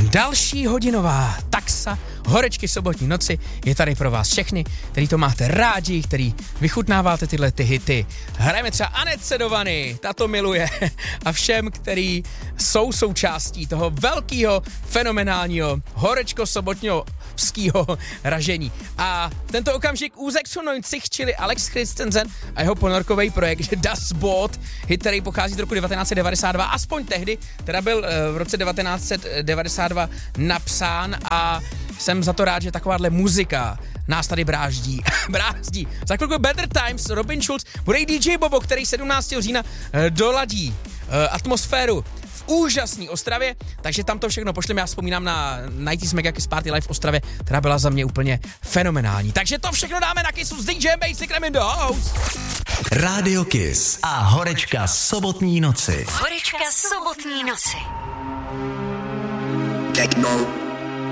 Další hodinová taxa Horečky sobotní noci je tady pro vás všechny, který to máte rádi, který vychutnáváte tyhle ty hity. Hrajeme třeba Anetce do vany, ta to miluje, a všem, který jsou součástí toho velkého, fenomenálního Horečko sobotního ražení. A tento okamžik Úzek 90, čili Alex Christensen a jeho ponorkový projekt Das Boot, hit, který pochází z roku 1992, aspoň tehdy, teda byl v roce 1992 napsán, a jsem za to rád, že takováhle muzika nás tady brázdí. Za chvilku Better Times, Robin Schulz, bude i DJ Bobo, který 17. října doladí atmosféru v úžasný Ostravě, takže tam to všechno pošleme. Já vzpomínám na 90s Mega Kiss Party Live v Ostravě, která byla za mě úplně fenomenální. Takže to všechno dáme na Kissu s DJ Basicem in the house. Rádio Kiss a Horečka sobotní noci. Horečka sobotní noci. Techno.